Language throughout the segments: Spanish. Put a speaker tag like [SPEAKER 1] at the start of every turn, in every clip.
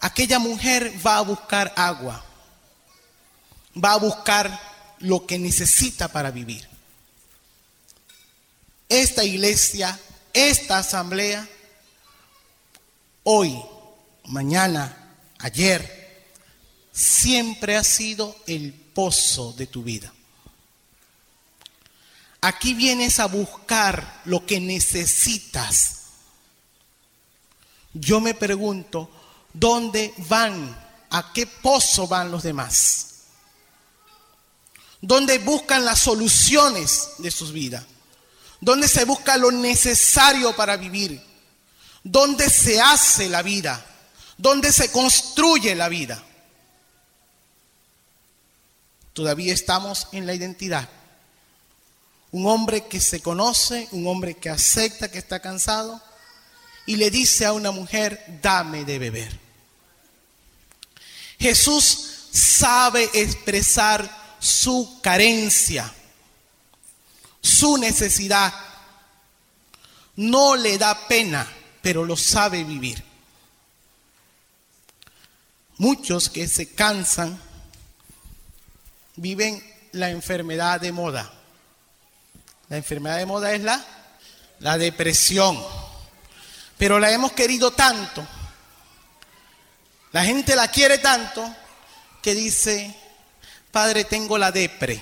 [SPEAKER 1] aquella mujer va a buscar agua, va a buscar lo que necesita para vivir. Esta iglesia, esta asamblea, hoy, mañana, ayer, siempre ha sido el pozo de tu vida. Aquí vienes a buscar lo que necesitas. Yo me pregunto, ¿dónde van? ¿A qué pozo van los demás? ¿Dónde buscan las soluciones de sus vidas? ¿Dónde se busca lo necesario para vivir? ¿Dónde se hace la vida? ¿Dónde se construye la vida? Todavía estamos en la identidad. Un hombre que se conoce, un hombre que acepta que está cansado y le dice a una mujer, dame de beber. Jesús sabe expresar su carencia, su necesidad. No le da pena, pero lo sabe vivir. Muchos que se cansan viven la enfermedad de moda. La enfermedad de moda es la depresión. Pero la hemos querido tanto. La gente la quiere tanto que dice, Padre, tengo la depre.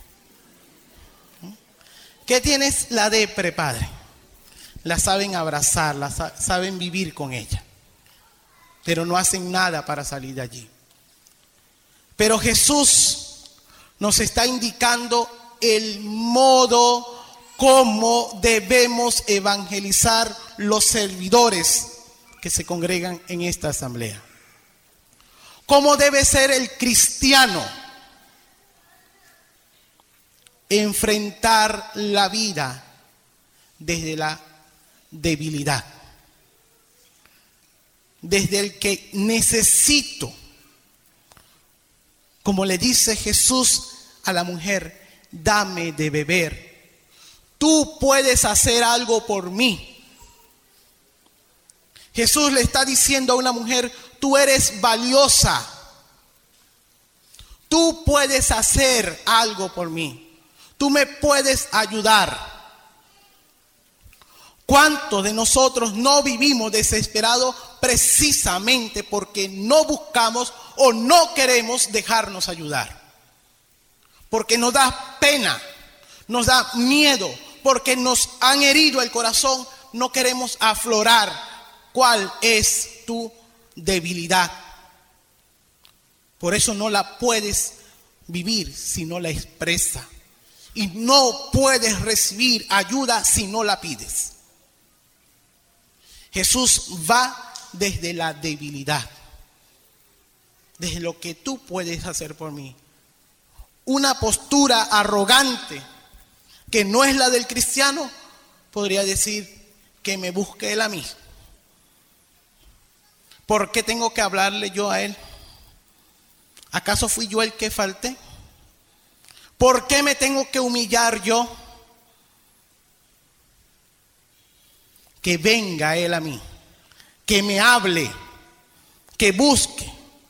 [SPEAKER 1] ¿Qué tienes la depre, Padre? La saben abrazar, saben vivir con ella. Pero no hacen nada para salir de allí. Pero Jesús nos está indicando el modo cómo debemos evangelizar los servidores que se congregan en esta asamblea. ¿Cómo debe ser el cristiano? Enfrentar la vida desde la debilidad. Desde el que necesito. Como le dice Jesús a la mujer, dame de beber. Tú puedes hacer algo por mí. Jesús le está diciendo a una mujer, tú eres valiosa. Tú puedes hacer algo por mí. Tú me puedes ayudar. ¿Cuántos de nosotros no vivimos desesperados precisamente porque no buscamos o no queremos dejarnos ayudar? Porque nos da pena, nos da miedo, porque nos han herido el corazón, no queremos aflorar cuál es tu debilidad. Por eso no la puedes vivir si no la expresas. Y no puedes recibir ayuda si no la pides. Jesús va desde la debilidad, desde lo que tú puedes hacer por mí. Una postura arrogante que no es la del cristiano, podría decir que me busque él a mí. ¿Por qué tengo que hablarle yo a él? ¿Acaso fui yo el que falté? ¿Por qué me tengo que humillar yo? Que venga él a mí, que me hable, que busque.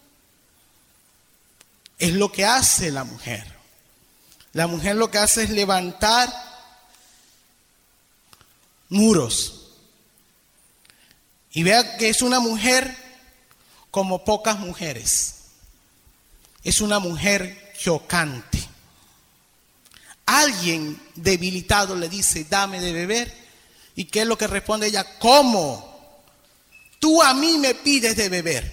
[SPEAKER 1] Es lo que hace la mujer. La mujer lo que hace es levantar muros. Y vea que es una mujer como pocas mujeres. Es una mujer chocante. Alguien debilitado le dice, dame de beber. ¿Y qué es lo que responde ella? ¿Cómo? Tú a mí me pides de beber.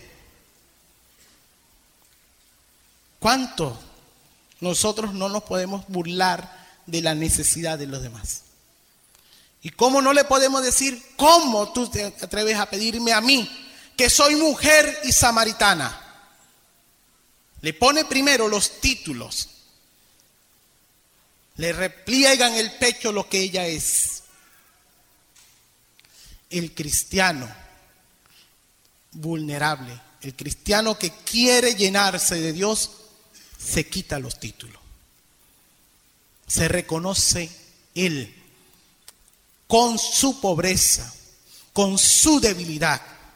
[SPEAKER 1] ¿Cuánto nosotros no nos podemos burlar de la necesidad de los demás? ¿Y cómo no le podemos decir, cómo tú te atreves a pedirme a mí, que soy mujer y samaritana? Le pone primero los títulos. Le repliegan el pecho lo que ella es. El cristiano vulnerable, el cristiano que quiere llenarse de Dios, se quita los títulos. Se reconoce él con su pobreza, con su debilidad.